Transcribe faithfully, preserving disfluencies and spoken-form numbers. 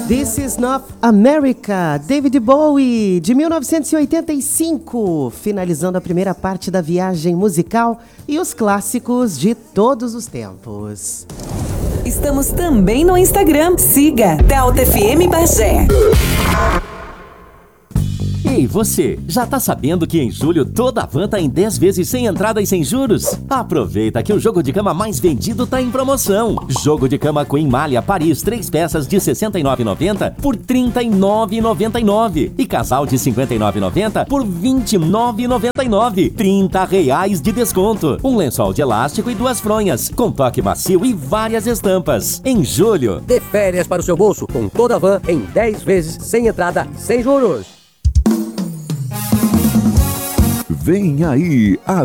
This is not America, David Bowie, de mil novecentos e oitenta e cinco, finalizando a primeira parte da viagem musical e os clássicos de todos os tempos. Estamos também no Instagram. Siga Delta F M Bagé. Ei, você, já tá sabendo que em julho toda a van tá em dez vezes sem entrada e sem juros? Aproveita que o jogo de cama mais vendido tá em promoção. Jogo de cama Queen Malha Paris, três peças de sessenta e nove reais e noventa centavos por trinta e nove reais e noventa e nove centavos. E casal de cinquenta e nove reais e noventa centavos por vinte e nove reais e noventa e nove centavos. trinta reais de desconto. Um lençol de elástico e duas fronhas, com toque macio e várias estampas. Em julho, dê férias para o seu bolso com toda a van em dez vezes sem entrada e sem juros. Vem aí a